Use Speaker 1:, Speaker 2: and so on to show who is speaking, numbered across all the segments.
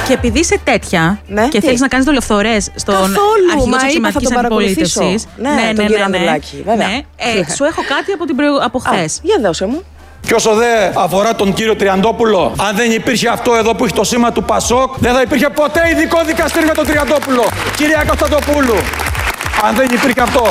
Speaker 1: Και επειδή είσαι τέτοια και θέλεις να κάνεις δολοφθορές στον αρχηγό της αξιωματικής αντιπολίτευσης.
Speaker 2: Ναι, τον κύριο Ανδρουλάκη, βέβαια.
Speaker 1: Σου έχω κάτι από χθες.
Speaker 2: Για δώσε μου.
Speaker 3: Και όσο δεν αφορά τον κύριο Τριαντόπουλο, αν δεν υπήρχε αυτό εδώ που έχει το σήμα του Πασόκ, δεν θα υπήρχε ποτέ ειδικό δικαστήριο για τον Τριαντόπουλο. Κυρία Κωνσταντοπούλου, αν δεν υπήρχε αυτό.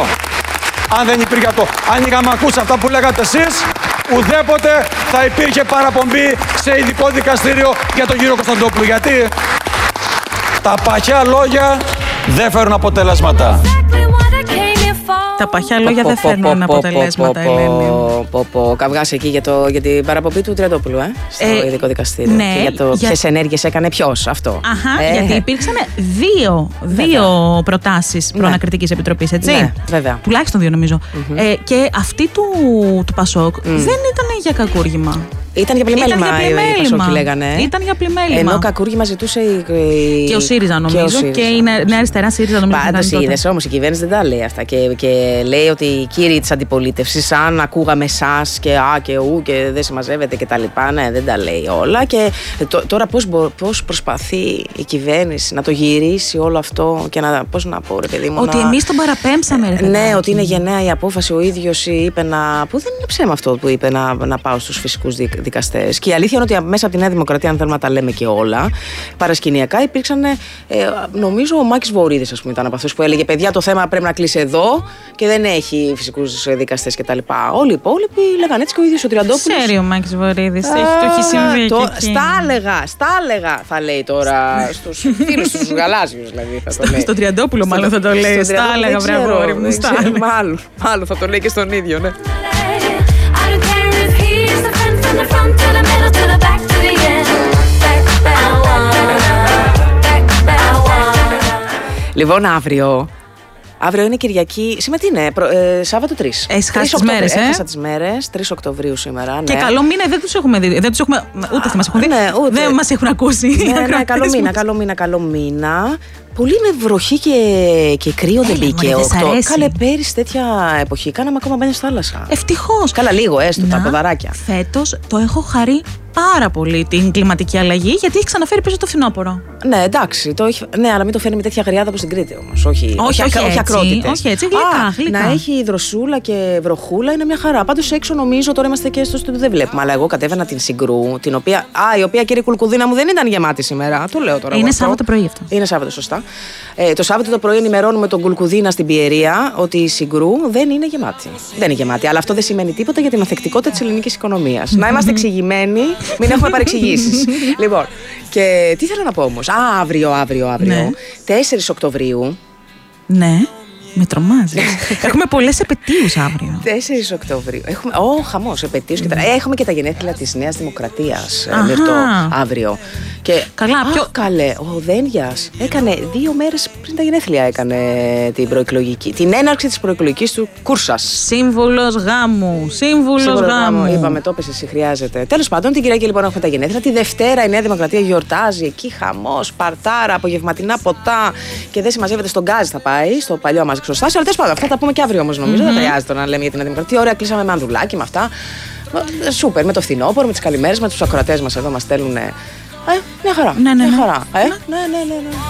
Speaker 3: Αν είχαμε ακούσει αυτά που λέγατε εσείς, ουδέποτε θα υπήρχε παραπομπή σε ειδικό δικαστήριο για τον κύριο Κωνσταντοπούλου. Γιατί τα παχιά λόγια δεν φέρουν αποτελέσματα.
Speaker 1: Τα παχιά λόγια δεν φέρνουν αποτελέσματα, Ελένη.
Speaker 2: Καυγάς εκεί για την παραπομπή του Τριαντόπουλου, στο ειδικό δικαστήριο.
Speaker 1: Ναι,
Speaker 2: και για το ποιες ενέργειες έκανε ποιος αυτό.
Speaker 1: Γιατί υπήρξαν δύο προτάσεις προανακριτικής επιτροπής, έτσι.
Speaker 2: Ναι, βέβαια.
Speaker 1: Τουλάχιστον δύο, νομίζω. Και αυτή του Πασόκ δεν ήταν για κακούργημα.
Speaker 2: Ήταν για πλημέλημα, οι Πασόκοι λέγανε.
Speaker 1: Ήταν για πλημέλημα.
Speaker 2: Ενώ κακούργημα ζητούσε
Speaker 1: και ο ΣΥΡΙΖΑ, νομίζω. Και η Νέα Αριστερά ΣΥΡΙΖΑ, νομίζω.
Speaker 2: Πάντως είδες όμως, η κυβέρνηση δεν τα λέει αυτά. Και λέει ότι οι κύριοι της αντιπολίτευσης, αν ακούγαμε εσάς και δεν συμμαζεύεται και τα λοιπά, ναι, δεν τα λέει όλα. Και τώρα πώς προσπαθεί η κυβέρνηση να το γυρίσει όλο αυτό και πώς να πω, ρε παιδί μου.
Speaker 1: Ότι εμείς τον παραπέμψαμε, ρε.
Speaker 2: Ναι, ότι είναι γενναία η απόφαση. Ο ίδιος είπε που δεν είναι ψέμα αυτό που είπε να πάω στους φυσικούς δικαστές. Και η αλήθεια είναι ότι μέσα από τη Νέα Δημοκρατία, αν θέλουμε να τα λέμε και όλα, παρασκηνιακά υπήρξαν. Νομίζω ο Μάκης Βορίδης, ας πούμε, ήταν από αυτούς που έλεγε: παιδιά, το θέμα πρέπει να κλείσει εδώ και δεν έχει φυσικούς δικαστές κτλ. Όλοι οι υπόλοιποι λέγανε έτσι και ο ίδιος ο Τριαντόπουλος.
Speaker 1: Ξέρει ο Μάκης Βορίδης, το έχει συμβεί.
Speaker 2: Στα έλεγα, θα λέει τώρα στους φίλους τους γαλάζιους, δηλαδή.
Speaker 1: Στον Τριαντόπουλο, μάλλον θα το λέει. Στα έλεγα, μπράβο,
Speaker 2: μάλλον θα το λέει και στον ίδιο, ναι. Λοιπόν, αύριο είναι Κυριακή. Σήμερα τι είναι, Σάββατο 3. Έχασα τις μέρες, 3 Οκτωβρίου σήμερα. Ναι.
Speaker 1: Και καλό μήνα δεν τους έχουμε δει. Δεν τους έχουμε, ούτε αυτοί μας έχουν δει.
Speaker 2: Ναι,
Speaker 1: δεν μας έχουν ακούσει.
Speaker 2: Ναι, καλό μήνα. Πολύ με βροχή και κρύο δεν μπήκε. Καλέ, πέρυσι τέτοια εποχή κάναμε ακόμα μπαίνε στη θάλασσα.
Speaker 1: Ευτυχώς.
Speaker 2: Καλά, λίγο έστω, τα ποδαράκια.
Speaker 1: Φέτος το έχω χαρεί πάρα πολύ την κλιματική αλλαγή, γιατί έχει ξαναφέρει πίσω το φθινόπωρο.
Speaker 2: Ναι, εντάξει. Ναι, αλλά μην το φέρνει με τέτοια γριάδα όπως στην Κρήτη όμως. Όχι ακρότητες.
Speaker 1: Όχι έτσι, γλυκά.
Speaker 2: Να έχει δροσούλα και βροχούλα είναι μια χαρά. Πάντως έξω νομίζω τώρα είμαστε και στο στούντιο δεν βλέπουμε. Αλλά εγώ κατέβαινα την Συγκρού, η οποία κύριε Κουλκουδίνα μου δεν ήταν γεμάτη σήμερα. Το λέω τώρα.
Speaker 1: Είναι Σάββατο πρωί αυτό.
Speaker 2: Είναι Σάββατο, σωστά. Το Σάββατο το πρωί ενημερώνουμε τον Κουλκουδίνα στην Πιερία ότι η Συγκρού δεν είναι γεμάτη. Δεν είναι γεμάτη. Αλλά αυτό δεν σημαίνει τίποτα για την ανθεκτικότητα της ελληνικής οικονομίας. Να είμαστε εξηγημένοι, μην έχουμε παρεξηγήσεις. Λοιπόν, και τι θέλω να πω όμως. Αύριο.
Speaker 1: Ναι.
Speaker 2: 4 Οκτωβρίου.
Speaker 1: Ναι. Με τρομάζει. Έχουμε πολλές επετείους αύριο.
Speaker 2: 4 Οκτωβρίου. Έχουμε. Χαμός, επετείους και τα. Έχουμε και τα γενέθλια της Νέας Δημοκρατίας. Αύριο. Και.
Speaker 1: Καλά,
Speaker 2: καλέ. Ο Δένδιας έκανε 2 μέρες πριν τα γενέθλια. Έκανε την έναρξη της προεκλογικής του κούρσας.
Speaker 1: Σύμβουλος γάμου.
Speaker 2: Είπαμε, το έπεσε, εσύ χρειάζεται. Τέλος πάντων, την Κυριακή λοιπόν έχουμε τα γενέθλια. Τη Δευτέρα η Νέα Δημοκρατία γιορτάζει. Εκεί χαμός, παρτάρα, απογευματινά ποτά. Και δεν συμμαζεύεται στον γκάζ, θα πάει, στο παλιό μας εξωστάσιο. Αλλά τέλος πάντων, αυτά τα πούμε και αύριο όμως νομίζω. Δεν χρειάζεται να λέμε για την Νέα Δημοκρατία. Ωραία, κλείσαμε με Ανδρουλάκη, με αυτά. Σούπερ, με το φθινόπωρο, με τις καλημέρες, με τους ακροατές μας εδώ μας στέλνουν. Μια χαρά.
Speaker 1: Ναι.
Speaker 2: Ναι.